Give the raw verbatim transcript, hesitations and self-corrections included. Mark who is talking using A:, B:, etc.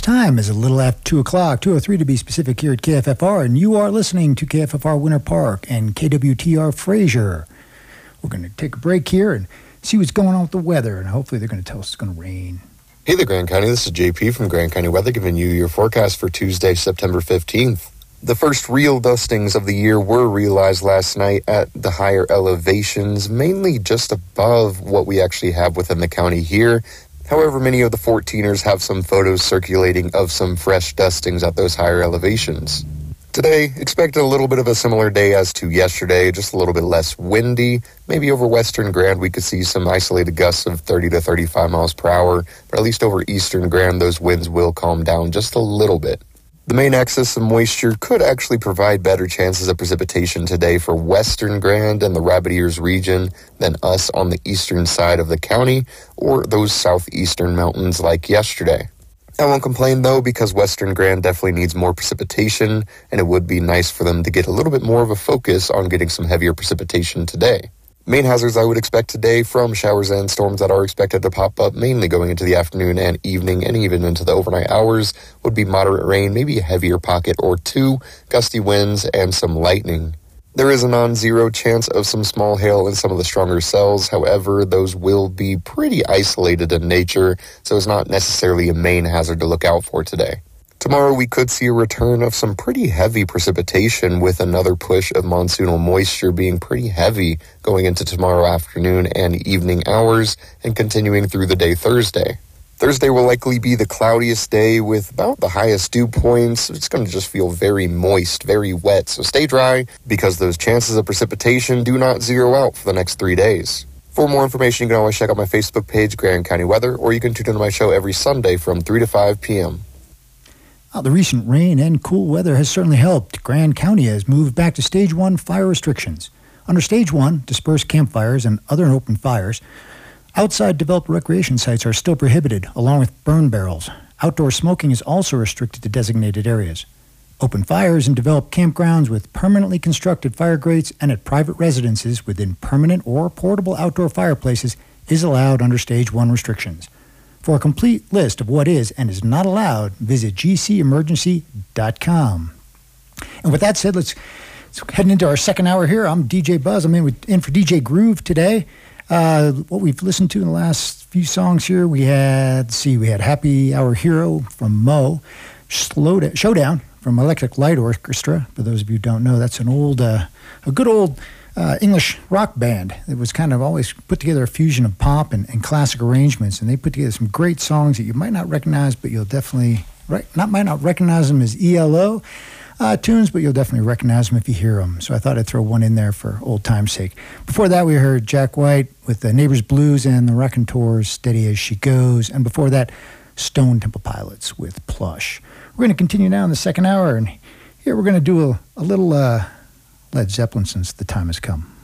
A: time is a little after two o'clock, two oh three to be specific, here at K F F R, and you are listening to K F F R Winter Park and K W T R Fraser. We're going to take a break here and see what's going on with the weather, and hopefully they're going to tell us it's going to rain.
B: Hey there, Grand County. This is J P from Grand County Weather giving you your forecast for Tuesday, September fifteenth. The first real dustings of the year were realized last night at the higher elevations, mainly just above what we actually have within the county here. However, many of the fourteeners have some photos circulating of some fresh dustings at those higher elevations. Today, expect a little bit of a similar day as to yesterday, just a little bit less windy. Maybe over Western Grand, we could see some isolated gusts of thirty to thirty-five miles per hour, but at least over Eastern Grand, those winds will calm down just a little bit. The main excess of moisture could actually provide better chances of precipitation today for Western Grand and the Rabbit Ears region than us on the eastern side of the county or those southeastern mountains like yesterday. I won't complain though, because Western Grand definitely needs more precipitation, and it would be nice for them to get a little bit more of a focus on getting some heavier precipitation today. Main hazards I would expect today from showers and storms that are expected to pop up mainly going into the afternoon and evening and even into the overnight hours would be moderate rain, maybe a heavier pocket or two, gusty winds, and some lightning. There is a non-zero chance of some small hail in some of the stronger cells. However, those will be pretty isolated in nature, so it's not necessarily a main hazard to look out for today. Tomorrow, we could see a return of some pretty heavy precipitation with another push of monsoonal moisture being pretty heavy going into tomorrow afternoon and evening hours and continuing through the day Thursday. Thursday will likely be the cloudiest day with about the highest dew points. It's going to just feel very moist, very wet, so stay dry because those chances of precipitation do not zero out for the next three days. For more information, you can always check out my Facebook page, Grand County Weather, or you can tune into my show every Sunday from three to five p.m.
A: Well, the recent rain and cool weather has certainly helped. Grand County has moved back to Stage one fire restrictions. Under Stage one, dispersed campfires and other open fires, outside developed recreation sites are still prohibited, along with burn barrels. Outdoor smoking is also restricted to designated areas. Open fires in developed campgrounds with permanently constructed fire grates and at private residences within permanent or portable outdoor fireplaces is allowed under Stage one restrictions. For a complete list of what is and is not allowed, visit g c emergency dot com. And with that said, let's, let's head into our second hour here. I'm D J Buzz. I'm in, with, in for D J Groove today. Uh, what we've listened to in the last few songs here, we had, let's see, we had Happy Hour Hero from Mo, Slow da- Showdown from Electric Light Orchestra. For those of you who don't know, that's an old, uh, a good old uh, English rock band that was kind of always put together a fusion of pop and, and classic arrangements, and they put together some great songs that you might not recognize, but you'll definitely, rec- not might not recognize them as E L O Uh, tunes, but you'll definitely recognize them if you hear them. So I thought I'd throw one in there for old time's sake. Before that, we heard Jack White with the Neighbors Blues and the Raconteurs, Steady as She Goes. And before that, Stone Temple Pilots with Plush. We're going to continue now in the second hour, and here we're going to do a, a little uh, Led Zeppelin since the time has come.